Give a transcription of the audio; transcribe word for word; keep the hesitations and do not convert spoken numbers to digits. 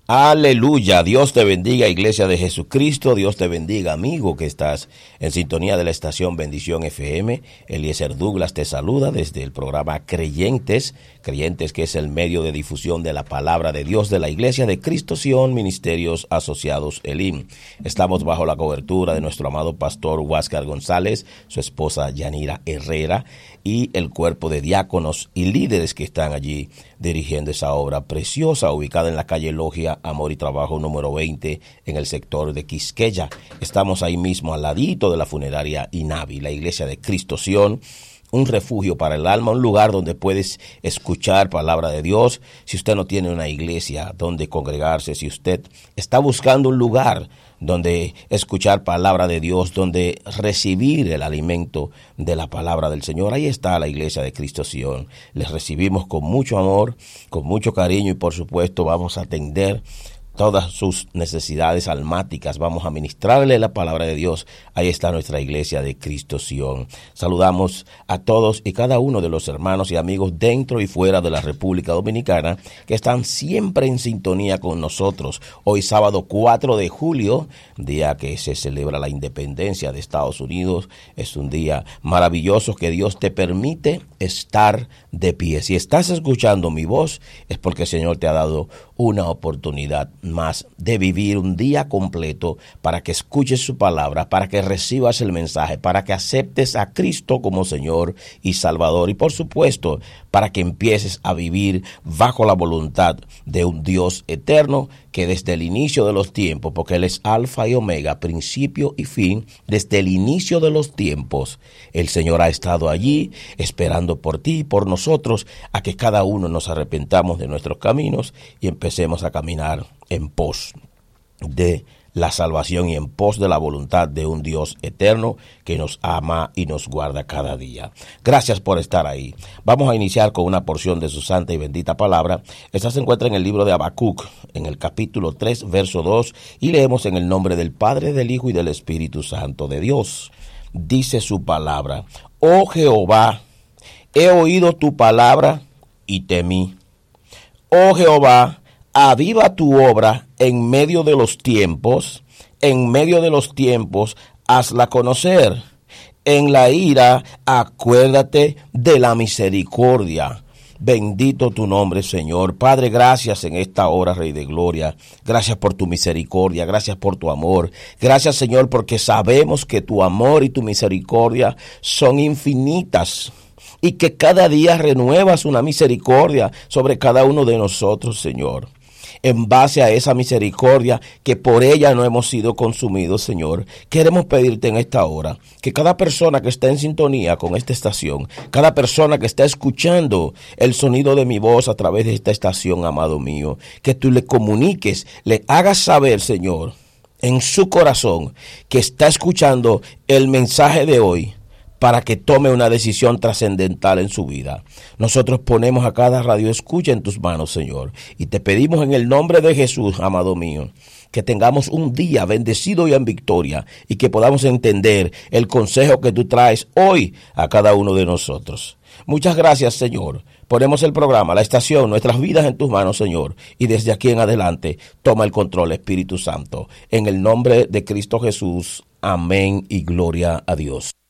Aleluya, Dios te bendiga, Iglesia de Jesucristo, Dios te bendiga, amigo que estás en sintonía de la estación Bendición F M. Eliezer Douglas te saluda desde el programa Creyentes, Creyentes que es el medio de difusión de la palabra de Dios de la Iglesia de Cristo Sion, Ministerios Asociados Elim. Estamos bajo la cobertura de nuestro amado pastor Huáscar González, su esposa Yanira Herrera y el cuerpo de diáconos y líderes que están allí dirigiendo esa obra preciosa ubicada en la calle Logia, Amor y Trabajo número veinte en el sector de Quisqueya. Estamos ahí mismo al ladito de la funeraria INAVI, la Iglesia de Cristo Sion, un refugio para el alma, un lugar donde puedes escuchar palabra de Dios. Si usted no tiene una iglesia donde congregarse, si usted está buscando un lugar donde escuchar palabra de Dios, donde recibir el alimento de la palabra del Señor, ahí está la Iglesia de Cristo Sion. Les recibimos con mucho amor, con mucho cariño y por supuesto vamos a atender todas sus necesidades almáticas. Vamos a ministrarle la palabra de Dios. Ahí está nuestra Iglesia de Cristo Sion. Saludamos a todos y cada uno de los hermanos y amigos dentro y fuera de la República Dominicana que están siempre en sintonía con nosotros. Hoy sábado cuatro de julio, día que se celebra la independencia de Estados Unidos, es un día maravilloso que Dios te permite estar de pie. Si estás escuchando mi voz, es porque el Señor te ha dado una oportunidad más de vivir un día completo para que escuches su palabra, para que recibas el mensaje, para que aceptes a Cristo como Señor y Salvador y por supuesto para que empieces a vivir bajo la voluntad de un Dios eterno que desde el inicio de los tiempos, porque Él es alfa y omega, principio y fin, desde el inicio de los tiempos, el Señor ha estado allí esperando por ti y por nosotros a que cada uno nos arrepentamos de nuestros caminos y empecemos a caminar en pos de la salvación y en pos de la voluntad de un Dios eterno que nos ama y nos guarda cada día. Gracias por estar ahí. Vamos a iniciar con una porción de su santa y bendita palabra. Esta se encuentra en el libro de Habacuc, en el capítulo tres, verso dos, y leemos en el nombre del Padre, del Hijo y del Espíritu Santo de Dios. Dice su palabra: Oh Jehová, he oído tu palabra y temí. Oh Jehová, aviva tu obra en medio de los tiempos, en medio de los tiempos, hazla conocer. En la ira, acuérdate de la misericordia. Bendito tu nombre, Señor. Padre, gracias en esta hora, Rey de Gloria. Gracias por tu misericordia, gracias por tu amor. Gracias, Señor, porque sabemos que tu amor y tu misericordia son infinitas y que cada día renuevas una misericordia sobre cada uno de nosotros, Señor. En base a esa misericordia, que por ella no hemos sido consumidos, Señor, queremos pedirte en esta hora que cada persona que está en sintonía con esta estación, cada persona que está escuchando el sonido de mi voz a través de esta estación, amado mío, que tú le comuniques, le hagas saber, Señor, en su corazón, que está escuchando el mensaje de hoy, para que tome una decisión trascendental en su vida. Nosotros ponemos a cada radio escucha en tus manos, Señor, y te pedimos en el nombre de Jesús, amado mío, que tengamos un día bendecido y en victoria, y que podamos entender el consejo que tú traes hoy a cada uno de nosotros. Muchas gracias, Señor. Ponemos el programa, la estación, nuestras vidas en tus manos, Señor, y desde aquí en adelante, toma el control, Espíritu Santo. En el nombre de Cristo Jesús, amén y gloria a Dios.